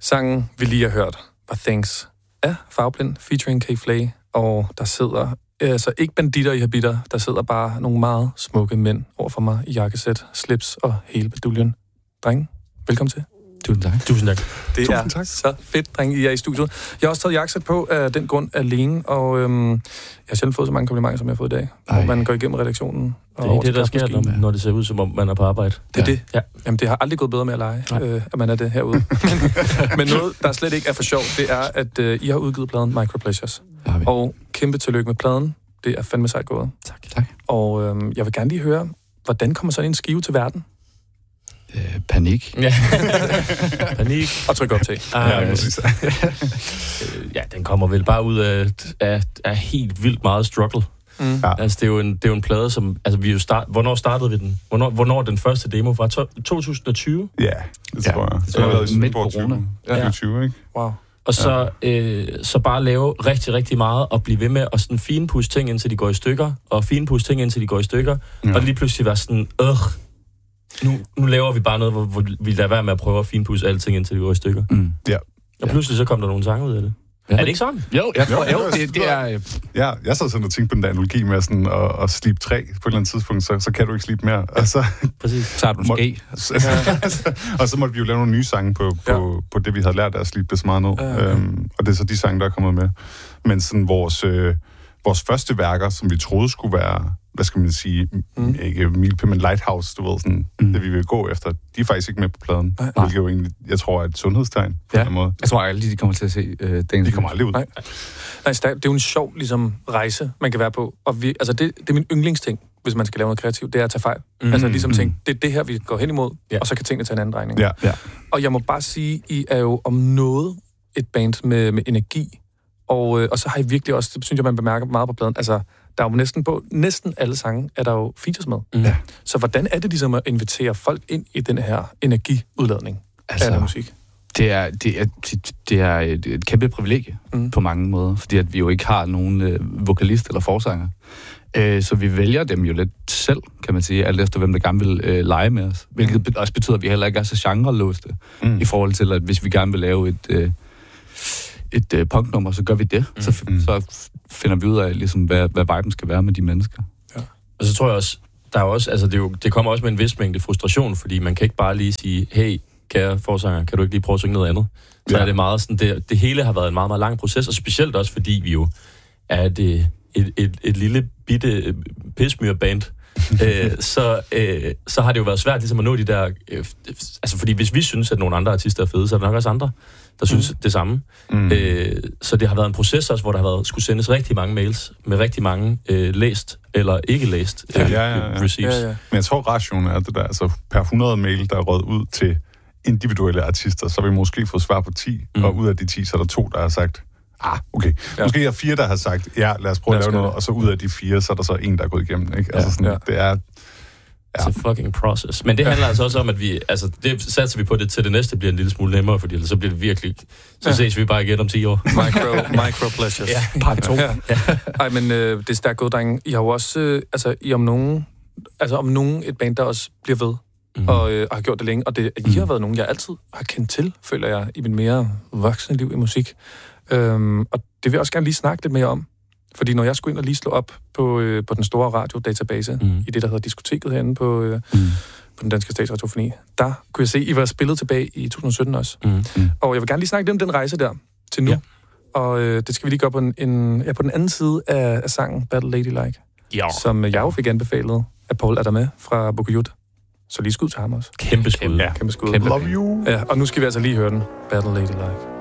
Sangen, vi lige har hørt, var Things af Farveblind, featuring K-Flay, og der sidder altså ikke banditter i habitter, der sidder bare nogle meget smukke mænd overfor mig i jakkesæt, slips og hele baduljen. Drenge, velkommen til. Tusind tak. Det er så fedt, drenge, I er i studiet. Jeg har også taget jakkesæt på af den grund alene, og jeg har sjældent fået så mange komplimenter, som jeg har fået i dag. Hvor man går igennem redaktionen. Det er det, der sker, når det ser ud, som om man er på arbejde. Det er det. Ja. Jamen, det har aldrig gået bedre med at lege, at man er det herude. Men noget, der slet ikke er for sjov, det er, at I har udgivet pladen Micropleasures. Og kæmpe tillykke med pladen. Det er fandme sejt gået. Tak. Og jeg vil gerne lige høre, hvordan kommer sådan en skive til verden? Panik. Ja. Panik. Og tryk op til. Ja, den kommer vel bare ud af helt vildt meget struggle. Altså, det er jo en plade, som... Altså, vi hvornår startede vi den? Hvornår den første demo var? 2020? Ja, det tror jeg. Det var midt corona. Ja, 2020, ikke? Wow. Og så bare lave rigtig, rigtig meget, og blive ved med at sådan finpudse ting, indtil de går i stykker, og finpudse ting, indtil de går i stykker, og lige pludselig være sådan, nu laver vi bare noget, hvor vi lader være med at prøve at finpudse alting, indtil de går i stykker. Ja. Og pludselig så kom der nogle sange ud af det. Ja. Er det ikke sådan? Jo, det er... Ja, jeg sad sådan og tænkte på den der analogi med sådan at slibe træ på et eller andet tidspunkt, så kan du ikke slibe mere. Altså, præcis. Så har du måske. Og så måtte vi jo lave nogle nye sange på det, vi havde lært af at slibe det så meget ned. Og det er så de sange, der er kommet med. Men sådan vores første værker, som vi troede skulle være, hvad skal man sige, ikke Milpe, men Lighthouse, du ved, sådan, det vi vil gå efter, de er faktisk ikke med på pladen. Hvilket jo egentlig, jeg tror, er et sundhedstegn på en måde. Jeg tror aldrig, de kommer til at se den. De kommer aldrig ud. Nej, det er jo en sjov ligesom, rejse, man kan være på. Og det er min yndlingsting, hvis man skal lave noget kreativt, det er at tage fejl. Altså ligesom tænke, det er det her, vi går hen imod, og så kan tingene tage en anden drejning. Ja. Og jeg må bare sige, I er jo om noget et band med energi. Og så har I virkelig også, det synes jeg, man bemærker meget på pladen, altså, der er jo næsten alle sange, er der jo features med. Ja. Så hvordan er det ligesom at invitere folk ind i den her energiudladning af musik? Det er et kæmpe privilegie på mange måder, fordi at vi jo ikke har nogen vokalist eller forsanger. Så vi vælger dem jo lidt selv, kan man sige, alt efter hvem der gerne vil lege med os. Hvilket også betyder, at vi heller ikke er så genrelåste i forhold til, at hvis vi gerne vil lave et punknummer, så gør vi det. Så finder vi ud af, ligesom, hvad viben skal være med de mennesker. Ja. Og så tror jeg også, der er også, altså det kommer også med en vis mængde frustration, fordi man kan ikke bare lige sige, hey, kære forsanger, kan du ikke lige prøve at synge noget andet? Så er det meget sådan, det hele har været en meget, meget lang proces, og specielt også, fordi vi jo er et lille bitte pismyrband, så har det jo været svært ligesom at nå de der... altså, fordi hvis vi synes, at nogle andre artister er fede, så er der nok også andre, der synes det samme. Så det har været en proces også, hvor der har været skulle sendes rigtig mange mails med rigtig mange læst eller ikke læst receives. Men jeg tror, rationen er det der, altså per 100 mail, der er røget ud til individuelle artister, så har vi måske fået svar på 10, og ud af de 10, så er der 2, der har sagt, okay. Måske er der 4, der har sagt, lad os prøve at lave noget, og så ud af de 4, så er der så 1, der er gået igennem, ikke? Altså sådan, det er... It's a fucking process. Men det handler altså også om, at vi... Altså, det satser vi på det til det næste bliver en lille smule nemmere, fordi ellers så bliver det virkelig... Så ses vi bare igen om 10 år. Micropleasures. Part 2. Ej, men det er stærkt gået, drenge. I har jo også... I om nogen et band, der også bliver ved, og har gjort det længe. Og I har været nogen, jeg altid har kendt til, føler jeg, i mit mere voksne liv i musik. Og det vil jeg også gerne lige snakke lidt mere om. Fordi når jeg skulle ind og lige slå op på den store radiodatabase, i det, der hedder Diskoteket herinde på den danske statsradiofoni, der kunne jeg se, I var spillet tilbage i 2017 også. Og jeg vil gerne lige snakke lidt om den rejse der til nu. Og det skal vi lige gøre på på den anden side af sangen Battle Ladylike, som jeg jo fik anbefalet af Paul Adame fra Bokujut. Så lige skud til ham også. Kæmpe skud. Kæmpe skud. Love you. Ja, og nu skal vi altså lige høre den. Battle Ladylike.